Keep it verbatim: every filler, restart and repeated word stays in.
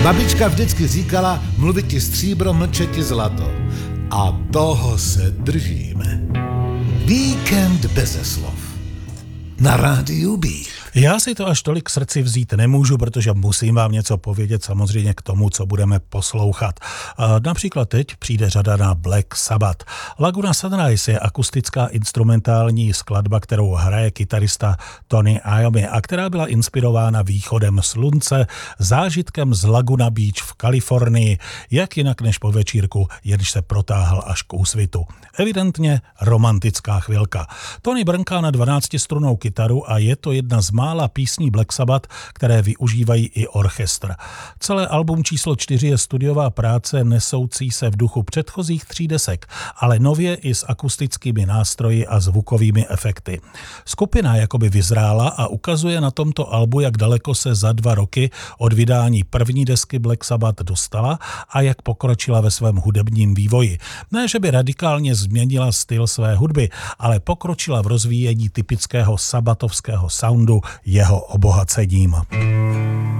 Babička vždycky říkala, mluvit ti stříbro, mlčet ti zlato. A toho se držíme. Víkend beze slov. Na rádiu B. Já si to až tolik k srdci vzít nemůžu, protože musím vám něco povědět samozřejmě k tomu, co budeme poslouchat. Například teď přijde řada na Black Sabbath. Laguna Sunrise je akustická instrumentální skladba, kterou hraje kytarista Tony Iommi a která byla inspirována východem slunce, zážitkem z Laguna Beach v Kalifornii, jak jinak než po večírku, jenž se protáhl až k úsvitu. Evidentně romantická chvilka. Tony brnká na dvanáctistrunnou kytaru a je to jedna z mála písní Black Sabbath, které využívají i orchestr. Celé album číslo čtyři je studiová práce nesoucí se v duchu předchozích tří desek, ale nově i s akustickými nástroji a zvukovými efekty. Skupina jakoby vyzrála a ukazuje na tomto albu, jak daleko se za dva roky od vydání první desky Black Sabbath dostala a jak pokročila ve svém hudebním vývoji. Ne, že by radikálně změnila styl své hudby, ale pokročila v rozvíjení typického sabatovského soundu jeho obohacením.